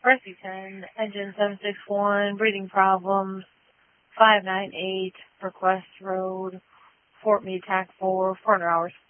Rescue 10, engine 761, breathing problems, 598, Request Road, Fort Meade, TAC 4, 400 hours.